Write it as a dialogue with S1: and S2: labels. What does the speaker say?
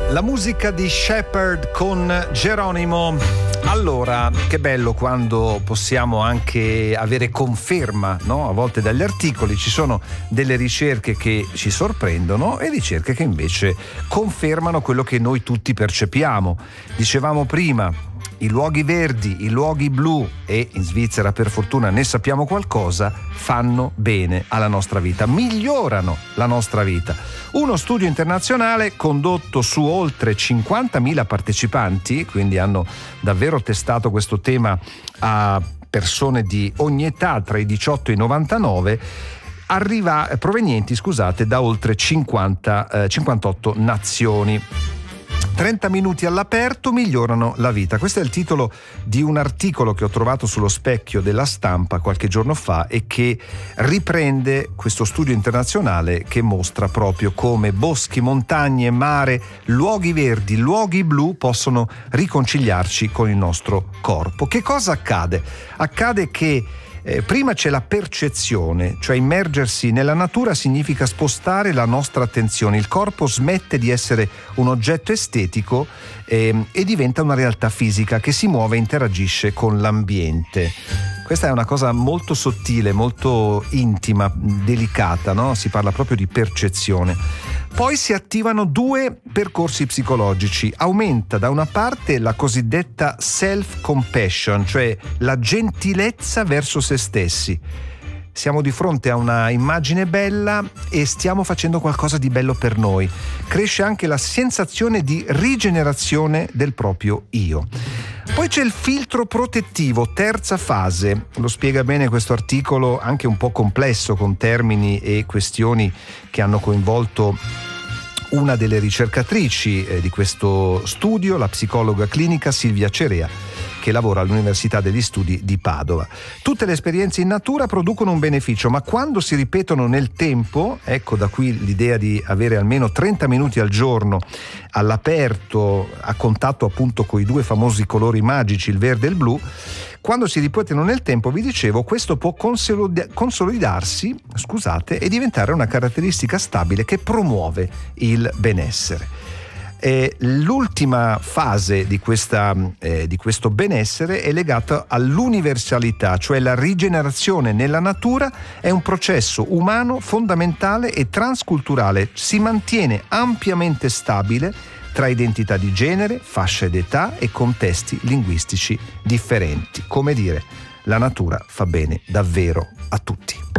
S1: La musica di Shepherd con Geronimo. Allora, che bello quando possiamo anche avere conferma, no? A volte dagli articoli ci sono delle ricerche che ci sorprendono e ricerche che invece confermano quello che noi tutti percepiamo. Dicevamo prima, i luoghi verdi, i luoghi blu, e in Svizzera per fortuna ne sappiamo qualcosa, fanno bene alla nostra vita, migliorano la nostra vita. Uno studio internazionale condotto su oltre 50.000 partecipanti, quindi hanno davvero testato questo tema a persone di ogni età tra i 18 e i 99, provenienti da oltre 58 nazioni. 30 minuti all'aperto migliorano la vita. Questo è il titolo di un articolo che ho trovato sullo Specchio della Stampa qualche giorno fa e che riprende questo studio internazionale che mostra proprio come boschi, montagne, mare, luoghi verdi, luoghi blu possono riconciliarci con il nostro corpo. Che cosa accade? Accade che prima c'è la percezione, cioè immergersi nella natura significa spostare la nostra attenzione. Il corpo smette di essere un oggetto estetico e diventa una realtà fisica che si muove e interagisce con l'ambiente. Questa è una cosa molto sottile, molto intima, delicata, no? Si parla proprio di percezione. Poi si attivano due percorsi psicologici. Aumenta da una parte la cosiddetta self-compassion, cioè la gentilezza verso se stessi. Siamo di fronte a una immagine bella e stiamo facendo qualcosa di bello per noi. Cresce anche la sensazione di rigenerazione del proprio io. Poi c'è il filtro protettivo, terza fase. Lo spiega bene questo articolo, anche un po' complesso, con termini e questioni che hanno coinvolto una delle ricercatrici di questo studio, la psicologa clinica Silvia Cerea, che lavora all'Università degli Studi di Padova. Tutte le esperienze in natura producono un beneficio, ma quando si ripetono nel tempo, ecco da qui l'idea di avere almeno 30 minuti al giorno all'aperto, a contatto appunto con i due famosi colori magici, il verde e il blu, quando si ripetono nel tempo, vi dicevo, questo può consolidarsi, e diventare una caratteristica stabile che promuove il benessere. L'ultima fase di questo benessere è legata all'universalità, cioè la rigenerazione nella natura è un processo umano fondamentale e transculturale, si mantiene ampiamente stabile tra identità di genere, fascia d'età e contesti linguistici differenti. Come dire, la natura fa bene davvero a tutti.